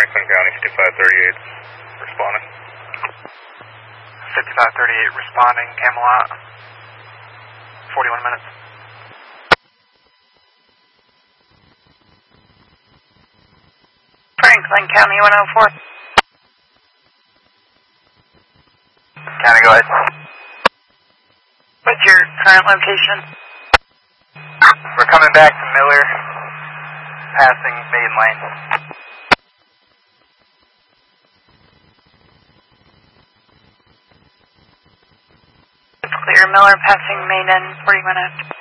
Franklin County, 5538, responding. 5538 responding, Camelot. 41 minutes. Franklin County, 104. County, go ahead. What's your current location? We're coming back to Miller, passing Maiden Lane. It's clear, Miller passing Maiden, 40 minutes.